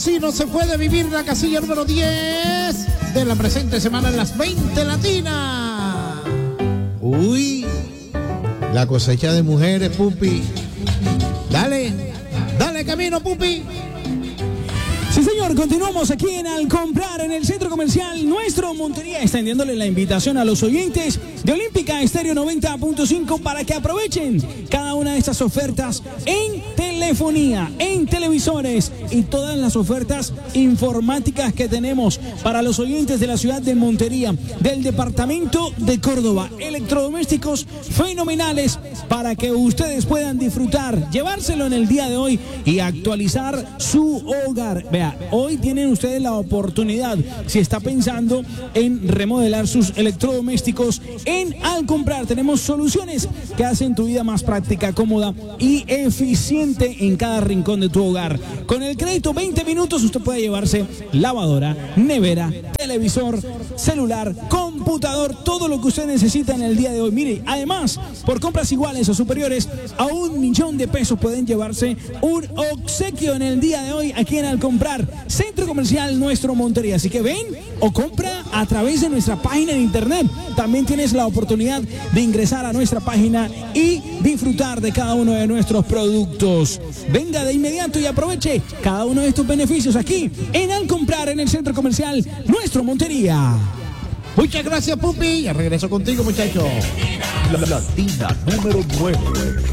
Si no se puede vivir la casilla número 10 de la presente semana en las 20 latinas. Uy, la cosecha de mujeres, Pupi. Dale camino, Pupi. Sí, señor, continuamos aquí en Al Comprar, en el centro comercial Nuestro Montería, extendiéndole la invitación a los oyentes de Olímpica Estéreo 90.5 para que aprovechen cada una de estas ofertas en telefonía, en televisores y todas las ofertas informáticas que tenemos para los oyentes de la ciudad de Montería, del departamento de Córdoba. Electrodomésticos fenomenales para que ustedes puedan disfrutar, llevárselo en el día de hoy y actualizar su hogar. Vea, hoy tienen ustedes la oportunidad, si está pensando en remodelar sus electrodomésticos, en Al Comprar tenemos soluciones que hacen tu vida más práctica, cómoda y eficiente en cada rincón de tu hogar. Con el crédito 20 minutos usted puede llevarse lavadora, nevera, televisor, celular, computador, todo lo que usted necesita en el día de hoy. Mire, además, por compras iguales o superiores a $1.000.000 pueden llevarse un obsequio en el día de hoy aquí en Al Comprar, Centro Comercial Nuestro Montería. Así que ven o compra a través de nuestra página en internet. También tienes la oportunidad de ingresar a nuestra página y disfrutar de cada uno de nuestros productos. Venga de inmediato y aproveche cada uno de estos beneficios aquí en Al Comprar, en el Centro Comercial Nuestro Montería. Muchas gracias, Pupi. Ya regreso contigo, muchachos. La Latina número 9.